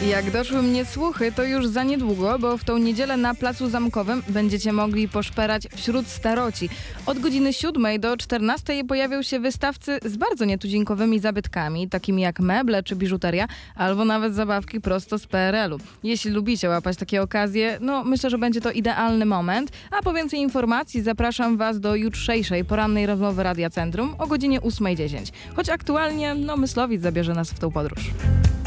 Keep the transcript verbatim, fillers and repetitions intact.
Jak doszły mnie słuchy, to już za niedługo, bo w tą niedzielę na Placu Zamkowym będziecie mogli poszperać wśród staroci. Od godziny siódmej do czternastej pojawią się wystawcy z bardzo nietuzinkowymi zabytkami, takimi jak meble czy biżuteria, albo nawet zabawki prosto z P R L u. Jeśli lubicie łapać takie okazje, no myślę, że będzie to idealny moment. A po więcej informacji zapraszam Was do jutrzejszej porannej rozmowy Radia Centrum o godzinie ósmej dziesięć. Choć aktualnie, no Myslowic zabierze nas w tą podróż.